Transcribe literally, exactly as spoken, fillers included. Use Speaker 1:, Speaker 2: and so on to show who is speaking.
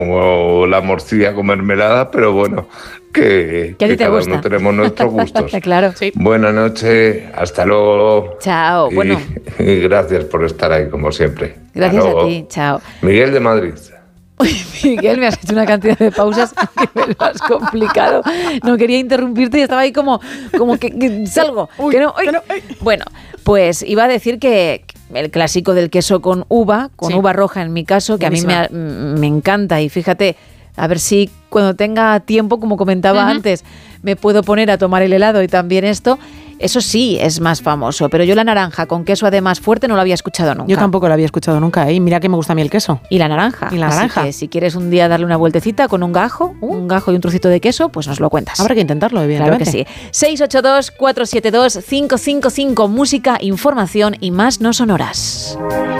Speaker 1: como la morcilla con mermelada, pero bueno, que,
Speaker 2: ¿Qué a ti
Speaker 1: que
Speaker 2: te
Speaker 1: cada
Speaker 2: gusta?
Speaker 1: uno tenemos nuestros gustos.
Speaker 2: Claro.
Speaker 3: Sí.
Speaker 1: Buenas noches, hasta luego.
Speaker 2: Chao.
Speaker 1: Y-
Speaker 2: Bueno.
Speaker 1: y gracias por estar ahí, como siempre.
Speaker 2: Gracias
Speaker 1: Hasta
Speaker 2: a
Speaker 1: luego.
Speaker 2: ti. Chao.
Speaker 1: Miguel de Madrid.
Speaker 2: Miguel, me has hecho una cantidad de pausas que me lo has complicado. No quería interrumpirte y estaba ahí como, como que, que salgo.
Speaker 3: Uy,
Speaker 2: que no, ¡ay!
Speaker 3: que no, ¡ay!
Speaker 2: Bueno, pues iba a decir que el clásico del queso con uva, con
Speaker 3: Sí.
Speaker 2: uva roja en mi caso, que
Speaker 3: Buenísima.
Speaker 2: a mí me, me encanta. Y fíjate, a ver si cuando tenga tiempo, como comentaba
Speaker 3: Ujú.
Speaker 2: antes, me puedo poner a tomar el helado y también esto. Eso sí es más famoso, pero yo la naranja con queso además fuerte no lo había escuchado nunca.
Speaker 3: Yo tampoco lo había escuchado nunca, ¿eh? Mira que me gusta a mí el queso.
Speaker 2: Y la naranja.
Speaker 3: Y la
Speaker 2: Así
Speaker 3: naranja.
Speaker 2: que si quieres un día darle una vueltecita con un gajo, un gajo y un trocito de queso, pues nos lo cuentas.
Speaker 3: Habrá que intentarlo,
Speaker 2: Claro
Speaker 3: evidentemente.
Speaker 2: que sí. seis ocho dos, cuatro siete dos, cinco cinco cinco. Música, información y más no sonoras.